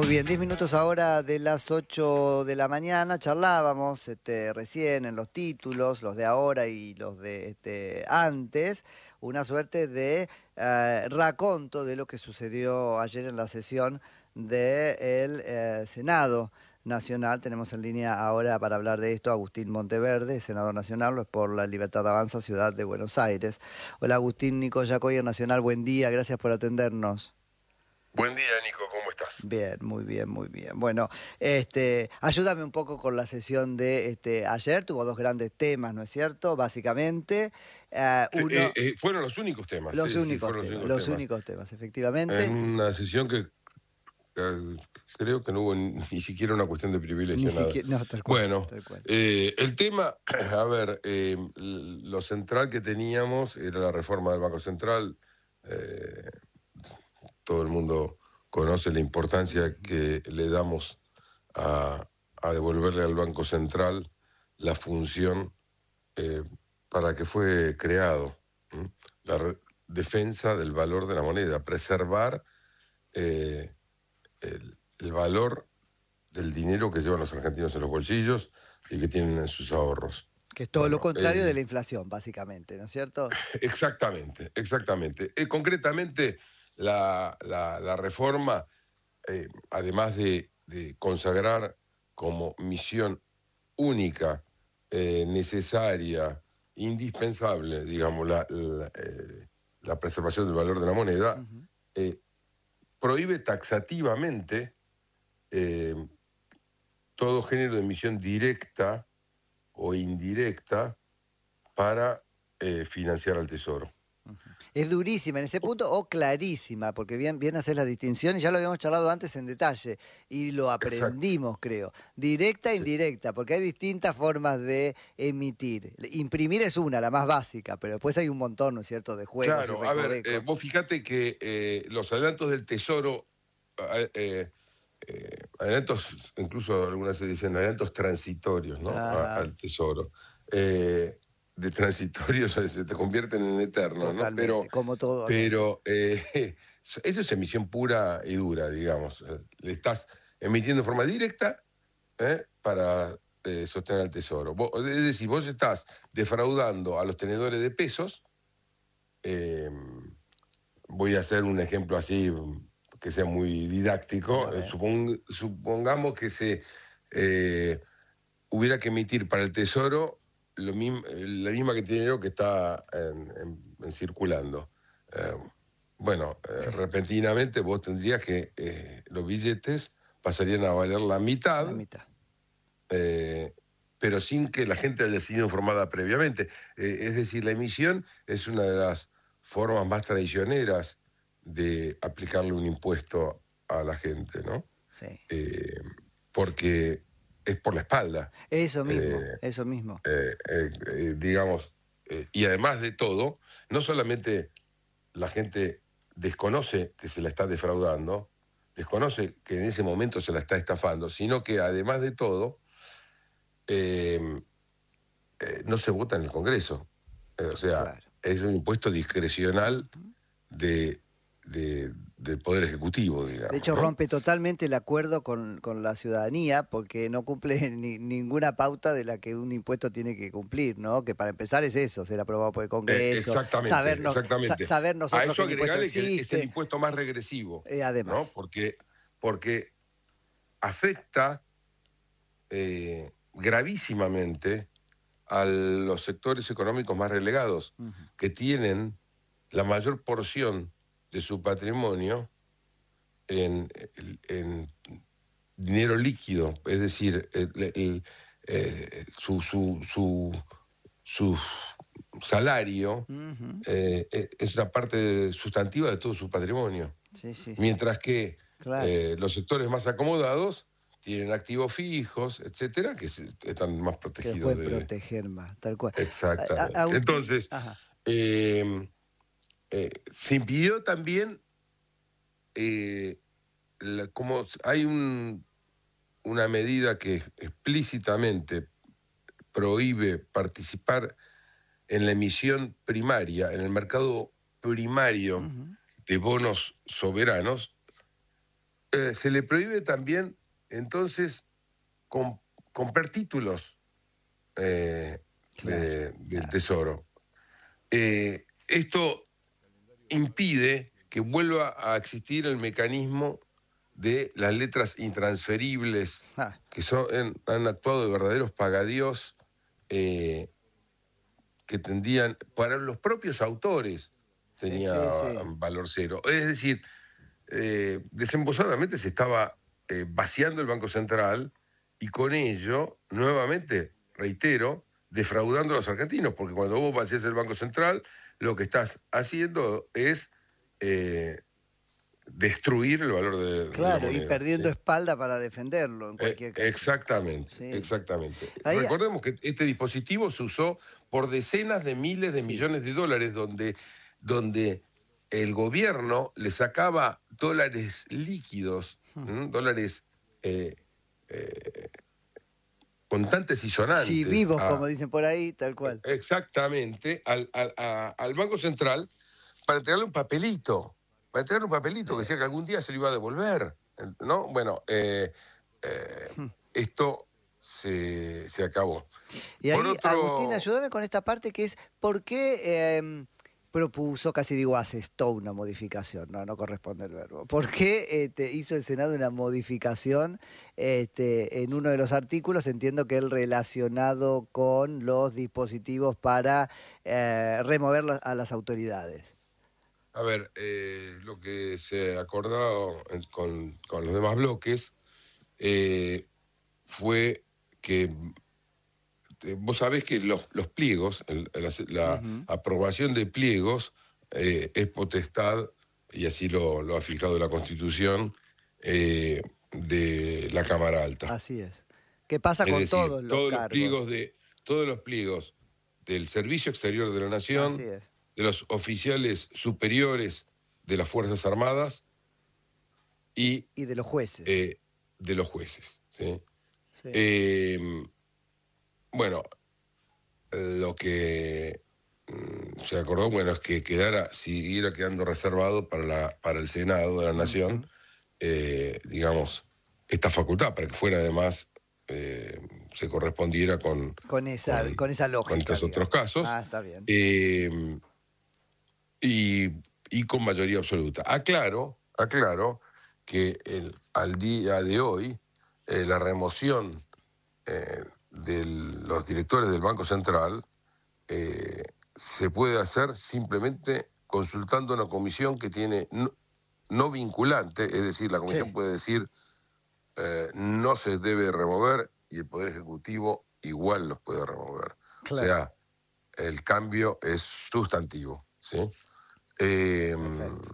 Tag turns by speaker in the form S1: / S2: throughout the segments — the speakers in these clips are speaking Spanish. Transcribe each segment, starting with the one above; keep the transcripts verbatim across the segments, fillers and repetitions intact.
S1: Muy bien, diez minutos ahora de las ocho de la mañana. Charlábamos este, recién en los títulos, los de ahora y los de este, antes, una suerte de eh, raconto de lo que sucedió ayer en la sesión del eh, Senado Nacional. Tenemos en línea ahora para hablar de esto a Agustín Monteverde, senador nacional, lo es por la Libertad Avanza, Ciudad de Buenos Aires. Hola Agustín, Nico Yacoyer Nacional, buen día, gracias por atendernos.
S2: Buen día, Nico, ¿cómo estás?
S1: Bien, muy bien, muy bien. Bueno, este, ayúdame un poco con la sesión de este, ayer. Tuvo dos grandes temas, ¿no es cierto? Básicamente, eh,
S2: Sí, eh,
S1: uno,
S2: eh, fueron los únicos temas,
S1: los
S2: sí, sí,
S1: únicos
S2: fueron los
S1: temas,
S2: únicos
S1: los
S2: temas.
S1: únicos temas,
S2: En
S1: efectivamente.
S2: una sesión que eh, creo que no hubo ni, ni siquiera una cuestión de privilegio,
S1: Ni
S2: nada.
S1: siquiera, no, tal cual,
S2: Bueno,
S1: tal cual.
S2: eh, el tema, a ver, eh, lo central que teníamos era la reforma del Banco Central. Eh, todo el mundo conoce la importancia que le damos a, a devolverle al Banco Central la función eh, para que fue creado, ¿m? La re- defensa del valor de la moneda, preservar eh, el, el valor del dinero que llevan los argentinos en los bolsillos y que tienen en sus ahorros.
S1: Que es todo lo
S2: Bueno,
S1: contrario de
S2: eh,
S1: la inflación, básicamente, ¿no es cierto?
S2: exactamente, exactamente. Eh, concretamente, la, la- la reforma, eh, además de, de consagrar como misión única, eh, necesaria, indispensable, digamos, la, la, eh, la preservación del valor de la moneda,
S1: Ujú.
S2: eh, prohíbe taxativamente eh, todo género de emisión directa o indirecta para eh, financiar al Tesoro.
S1: Es durísima en ese punto o clarísima, porque bien, bien haces la distinción y ya lo habíamos charlado antes en detalle y lo
S2: Exacto.
S1: aprendimos, creo. Directa e
S2: Sí.
S1: indirecta, porque hay distintas formas de emitir. Imprimir es una, la más básica, pero después hay un montón, ¿no es cierto?, de juegos y
S2: Claro, a ver, eh,
S1: recovecos.
S2: vos fíjate que eh, los adelantos del Tesoro, eh, eh, eh, adelantos, incluso algunas se dicen adelantos transitorios, ¿no? A-
S1: Ajá,
S2: al Tesoro. Eh, de transitorios se te convierten en eternos, ¿no?
S1: totalmente,
S2: Pero,
S1: como todo acá.
S2: pero eh, eso es emisión pura y dura, digamos. Eh, Le estás emitiendo de forma directa ¿eh? para eh, sostener al Tesoro. Vos- es decir, vos estás defraudando a los tenedores de pesos. eh, Voy a hacer un ejemplo así que sea muy didáctico.
S1: A
S2: Eh,
S1: ver,
S2: supong- supongamos que se eh, hubiera que emitir para el Tesoro lo mismo, la misma cantidad de dinero que está en, en- en circulando. Eh, bueno, eh,
S1: sí,
S2: repentinamente vos tendrías que eh, los billetes pasarían a valer la
S1: la
S2: mitad,
S1: mitad.
S2: eh, pero sin que la gente haya sido informada previamente. Eh, es decir, la emisión es una de las formas más traicioneras de aplicarle un impuesto a la gente, ¿no?
S1: Sí.
S2: Eh, Porque es por la espalda.
S1: Eso
S2: Eh,
S1: mismo, eso mismo.
S2: eh, eh, eh, digamos, eh, y además de todo, no solamente la gente desconoce que se la está defraudando, desconoce que en ese momento se la está estafando, sino que además de todo, eh, eh, no se vota en el Congreso. Eh, o sea,
S1: Claro.
S2: es un impuesto discrecional
S1: Ujú.
S2: de, de- del Poder Ejecutivo,
S1: De
S2: digamos,
S1: hecho,
S2: ¿no?
S1: rompe totalmente el acuerdo con, con la ciudadanía porque no cumple ni- ninguna pauta de la que un impuesto tiene que cumplir, ¿no? Que para empezar es eso, ser aprobado por el
S2: Eh,
S1: Congreso,
S2: exactamente,
S1: saber, no- sa-
S2: exactamente.
S1: saber
S2: A
S1: nosotros que
S2: eso
S1: el impuesto
S2: agregarle que es el
S1: existe,
S2: impuesto más regresivo,
S1: eh,
S2: ¿no?
S1: además.
S2: Porque, porque afecta eh, gravísimamente a los sectores económicos más relegados,
S1: Ujú.
S2: que tienen la mayor porción de su patrimonio en, en dinero líquido, es decir, el, el, eh, su, su, su, su salario
S1: Ujú.
S2: eh, eh, es una parte sustantiva de todo su patrimonio.
S1: Sí, sí, sí,
S2: Mientras que
S1: claro.
S2: eh, los sectores más acomodados tienen activos fijos, etcétera, que se- están más
S1: Que los
S2: protegidos
S1: pueden
S2: de...
S1: proteger más, tal cual. A- a-
S2: Exactamente.
S1: Agustín,
S2: Entonces,
S1: ajá.
S2: eh, eh, se impidió también, eh, la- como hay un, una medida que explícitamente prohíbe participar en la emisión primaria, en el mercado primario
S1: Ujú.
S2: de bonos soberanos, eh, se le prohíbe también, entonces, com- comprar títulos eh,
S1: Claro,
S2: de- del
S1: claro.
S2: Tesoro. Eh, esto impide que vuelva a existir el mecanismo de las letras intransferibles,
S1: Ah,
S2: que son, han, han actuado de verdaderos pagadiós, eh, que tendían, para los propios autores,
S1: sí,
S2: tenía
S1: sí, sí.
S2: valor cero. Es decir, eh, desembosadamente se estaba eh, vaciando el Banco Central y con ello, nuevamente, reitero, defraudando a los argentinos, porque cuando vos vacías el Banco Central, lo que estás haciendo es eh, destruir el valor de, de la
S1: Claro, y
S2: moneda.
S1: perdiendo
S2: ¿Sí?
S1: espalda para defenderlo en
S2: Eh,
S1: cualquier caso.
S2: exactamente,
S1: Sí.
S2: exactamente.
S1: Ahí,
S2: Recordemos que este dispositivo se usó por decenas de miles de
S1: sí.
S2: millones de dólares, donde, donde el gobierno le sacaba dólares líquidos,
S1: Hmm.
S2: ¿m? dólares eh, eh, contantes y
S1: Sí,
S2: sonantes,
S1: vivos, como
S2: a,
S1: dicen por ahí, tal cual.
S2: exactamente, al, al, a- al Banco Central para entregarle un papelito, para entregarle un papelito que
S1: Sí.
S2: decía que algún día se lo iba a devolver, ¿no? Bueno, eh, eh,
S1: Hmm.
S2: esto se, se acabó.
S1: Y
S2: Por
S1: ahí, Agustín,
S2: otro,
S1: ayúdame con esta parte que es, ¿por qué em, propuso, casi digo, asestó una modificación? No, no corresponde el verbo. ¿Por qué este, hizo el Senado una modificación este, en uno de los artículos? Entiendo que él relacionado con los dispositivos para eh, remover la- a las autoridades.
S2: a ver, eh, lo que se acordó en- con, con los demás bloques eh, fue que eh, vos sabés que los, los pliegos, el- la, la
S1: Ujú.
S2: aprobación de pliegos eh, es potestad, y así lo, lo ha fijado la Constitución, eh, de la Cámara Alta.
S1: Así es. ¿Qué pasa
S2: Es
S1: con
S2: decir,
S1: todos los
S2: todos los
S1: cargos?
S2: pliegos de, todos los pliegos del Servicio Exterior de la
S1: Así
S2: Nación,
S1: es.
S2: de los oficiales superiores de las Fuerzas Armadas y
S1: Y de los jueces.
S2: eh, de los jueces. ¿Sí?
S1: Sí.
S2: Eh, bueno, lo que mm, se acordó, bueno, es que quedara, siguiera quedando reservado para, la, para el Senado de la Nación,
S1: Ujú.
S2: eh, digamos, esta facultad, para que fuera además, eh, se correspondiera con,
S1: Con esa,
S2: con,
S1: con esa
S2: con
S1: lógica,
S2: estos otros
S1: digamos.
S2: casos,
S1: Ah, está bien.
S2: eh, y, y con mayoría absoluta. Aclaro, aclaro que el, al día de hoy, eh, la remoción eh, de los directores del Banco Central eh, se puede hacer simplemente consultando una comisión que tiene no, no vinculante, es decir, la comisión
S1: Sí,
S2: puede decir eh, no se debe remover y el Poder Ejecutivo igual los puede remover. O
S1: claro,
S2: sea, el cambio es sustantivo. ¿Sí? Eh,
S1: perfecto.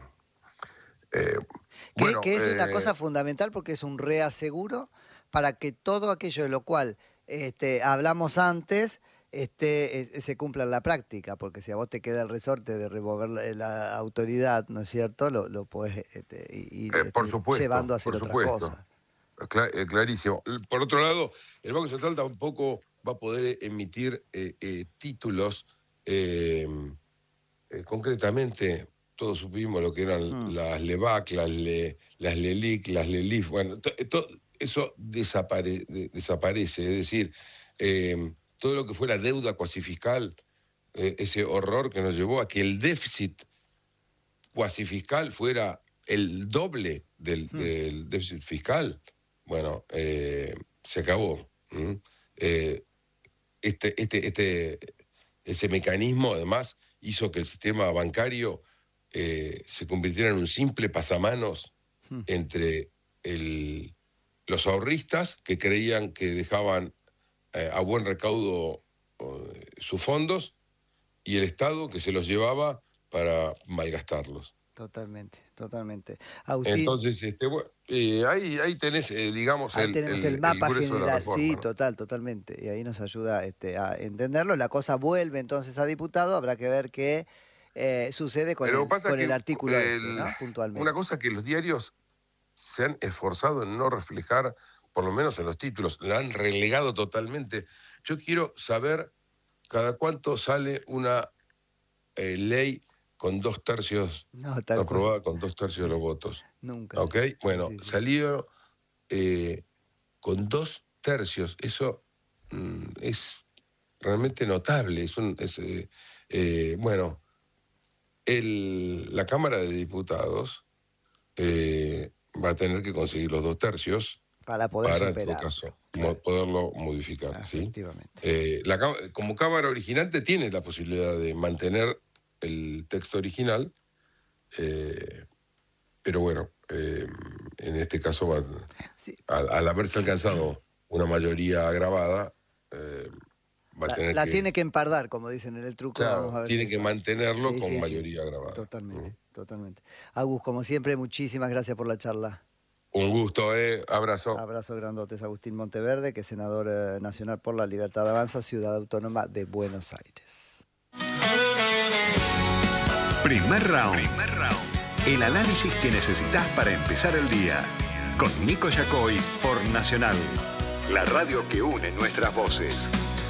S2: eh,
S1: Que,
S2: bueno,
S1: que es una
S2: eh,
S1: cosa fundamental porque es un reaseguro para que todo aquello de lo cual este, hablamos antes este, eh, se cumpla en la práctica, porque si a vos te queda el resorte de remover la, la autoridad, ¿no es cierto? Lo, lo podés este, ir
S2: eh, por
S1: este, llevando
S2: supuesto,
S1: a hacer
S2: por
S1: otras
S2: supuesto.
S1: cosas.
S2: Cla- eh, clarísimo. Por otro lado, el Banco Central tampoco va a poder emitir eh, eh, títulos, eh, eh, concretamente, todos supimos lo que eran
S1: Mm,
S2: las LEVAC, las, Le, las LELIC, las LELIF, bueno, to- to- eso desapare- de- desaparece, es decir, eh, todo lo que fuera deuda cuasi fiscal, eh, ese horror que nos llevó a que el déficit cuasi fiscal fuera el doble del,
S1: mm,
S2: del déficit fiscal, bueno, eh, se acabó. ¿Mm? Eh, este, este, este, ese mecanismo, además, hizo que el sistema bancario eh, se convirtiera en un simple pasamanos
S1: mm.
S2: entre el- los ahorristas que creían que dejaban eh, a buen recaudo eh, sus fondos y el Estado que se los llevaba para malgastarlos.
S1: Totalmente, totalmente. Agustín,
S2: Entonces, este, bueno, eh, ahí, ahí tenés, eh, digamos,
S1: ahí
S2: el,
S1: tenemos el
S2: el- el
S1: mapa
S2: grueso de la
S1: general, sí,
S2: reforma, ¿no?
S1: total, totalmente. Y ahí nos ayuda este, a entenderlo. La cosa vuelve entonces a diputado, habrá que ver qué eh, sucede con
S2: Pero lo que
S1: el,
S2: pasa es
S1: con
S2: que
S1: el artículo este,
S2: el-
S1: ¿no?
S2: una
S1: Puntualmente.
S2: cosa que los diarios se han esforzado en no reflejar, por lo menos en los títulos, la han relegado totalmente. Yo quiero saber cada cuánto sale una eh, ley con dos tercios,
S1: No, tal cual.
S2: aprobada con dos tercios de los votos.
S1: Nunca.
S2: ¿Ok? Bueno,
S1: Sí, sí, sí.
S2: salió eh, con dos tercios. Eso mm, es realmente notable. Es un, es, eh, eh, bueno, el, la Cámara de Diputados eh, va a tener que conseguir los dos tercios
S1: Para poder
S2: para, en todo
S1: superarlo.
S2: caso,
S1: Claro.
S2: mo- poderlo modificar. ¿sí?
S1: Efectivamente.
S2: Eh, la, cá- como Cámara originante tiene la posibilidad de mantener el texto original, eh, pero bueno, eh, en este caso, va,
S1: Sí.
S2: al, al haberse alcanzado una mayoría agravada, eh, va a
S1: La,
S2: tener
S1: la
S2: que,
S1: tiene que empardar, como dicen en el truco. Vamos
S2: claro,
S1: a ver
S2: tiene
S1: si
S2: que
S1: esto-
S2: mantenerlo
S1: Sí,
S2: con
S1: sí, sí.
S2: mayoría agravada.
S1: Totalmente,
S2: ¿Mm?
S1: totalmente. Agus, como siempre, muchísimas gracias por la charla.
S2: Un gusto, ¿eh? Abrazo.
S1: Abrazo grandotes. Agustín Monteverde, que es senador eh, nacional por la Libertad de Avanza, Ciudad Autónoma de Buenos Aires.
S3: Primer round. Primer round. El análisis que necesitas para empezar el día. Con Nico Yacoy por Nacional. La radio que une nuestras voces.